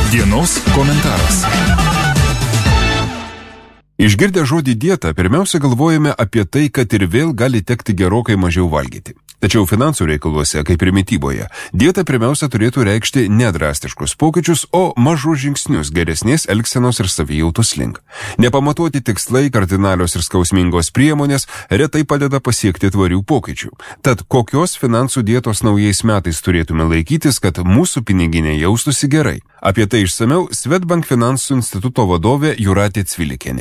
Dienos komentaras. Išgirdę žodį dieta, pirmiausia galvojame apie tai, kad ir vėl gali tekti gerokai mažiau valgyti. Tačiau finansų reikaluose, kaip ir mityboje, dieta pirmiausia turėtų reikšti nedrastiškus pokyčius, o mažus žingsnius geresnės elgsenos ir savijautos link. Nepamatuoti tikslai, kardinalios ir skausmingos priemonės retai padeda pasiekti tvarių pokyčių. Tad kokios finansų dietos naujais metais turėtume laikytis, kad mūsų piniginė jaustųsi gerai? Apie tai išsamiau Swedbank finansų instituto vadovė Jūratė Cvilikienė.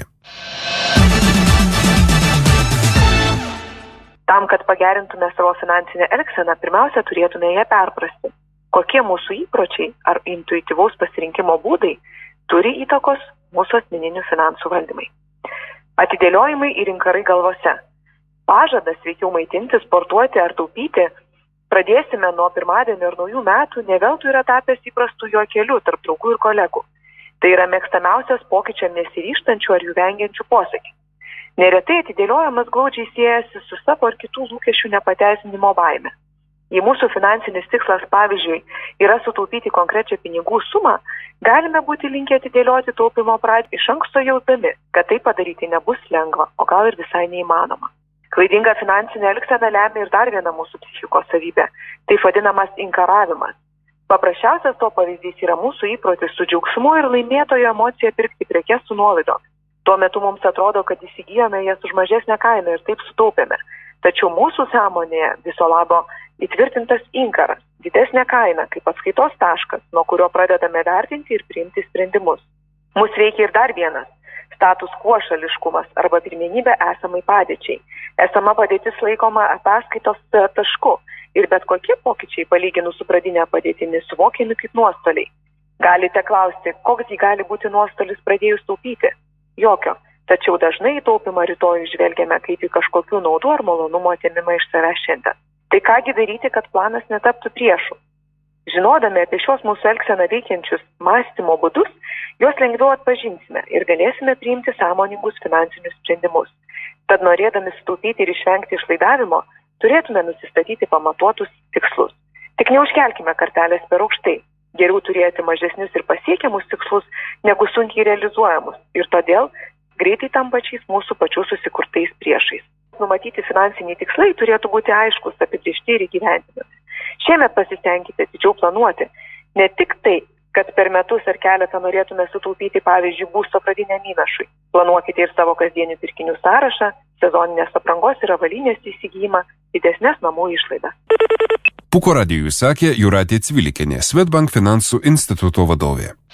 Tam, kad pagerintume savo finansinę elgseną, pirmiausia turėtume ją perprasti. Kokie mūsų įpročiai ar intuityvaus pasirinkimo būdai turi įtakos mūsų asmeninių finansų valdymai. Atidėliojimai ir inkarai galvose. Pažadas sveikiau maitinti, sportuoti ar taupyti pradėsime nuo pirmadienio ir naujų metų, ne veltui yra tapęs įprastų juokelių tarp draugų ir kolegų. Tai yra mėgstamiausias pokyčiam nesiryžtančių ar jų vengiančių posakį. Neretai atidėliojimas glaudžiai siejasi su savo ar kitų lūkesčių nepateisinimo baime. Jei mūsų finansinis tikslas, pavyzdžiui, yra sutaupyti konkrečią pinigų sumą, galime būti linkę atidėlioti taupimo pradžią iš anksto jausdami, kad tai padaryti nebus lengva, o gal ir visai neįmanoma. Klaidinga finansinė elgsena lemia ir dar vieną mūsų psichikos savybę, taip vadinamas inkaravimas. Paprasčiausias to pavyzdys yra mūsų įprotis su džiaugsmu ir laimėtojo emocija pirkti prekes su nuolaidomis. Tuo metu mums atrodo, kad įsigijome jas už mažesnę kainą ir taip sutaupėme. Tačiau mūsų sąmonėje viso labo įtvirtintas inkaras, didesnė kaina kaip atskaitos taškas, nuo kurio pradedame vertinti ir priimti sprendimus. Mus veikia ir dar vienas – status quo šališkumas arba pirmenybė esamai padėčiai. Esama padėtis laikoma ataskaitos tašku ir bet kokie pokyčiai palyginus su pradinė padėtimi suvokiami kaip nuostoliai. Galite klausti, koks jį gali būti nuostolis pradėjus taupyti? Jokio. Tačiau dažnai į taupimą rytoj žvelgiame kaip į kažkokių naudų ar malonumo atėmimą iš savęs šiandien. Tai kągi daryti, kad planas netaptų priešu? Žinodami apie šios mūsų elgseną veikiančius mąstymo būdus, juos lengviau atpažinsime ir galėsime priimti sąmoningus finansinius sprendimus. Tad norėdami sutaupyti ir išvengti išlaidavimo, turėtume nusistatyti pamatuotus tikslus. Tik neužkelkime kartelės per aukštai. Geriau turėti mažesnius ir pasiekiamus tikslus, negu sunkiai realizuojamus. Ir todėl greitai tampačiais mūsų pačių susikurtais priešais. Numatyti finansiniai tikslai turėtų būti aiškus, apibrėžti ir įgyvendinami. Šiemet pasistengkite atidžiau planuoti. Ne tik tai, kad per metus ar keletą norėtume sutaupyti, pavyzdžiui, būsto pradiniam įnašui. Planuokite ir savo kasdienių pirkinių sąrašą, sezoninės aprangos ir avalynės įsigijimą, didesnės namų išlaidas. Puko radijui sakė Jūratė Cvilikienė, Swedbank finansų instituto vadovė.